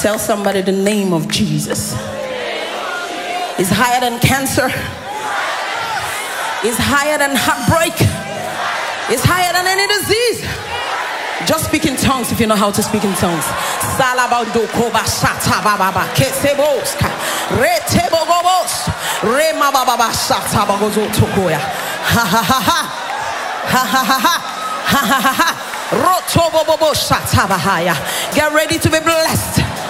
Tell somebody the name of Jesus is higher than cancer, is higher than heartbreak, is higher than any disease. Just speak in tongues if you know how to speak in tongues. Salabando koba shata baba kesebos retebogobos rema baba shata bagozo tokoya ha ha ha ha ha ha ha ha ha ha ha rotobobo shata bahaya. Get ready to be blessed.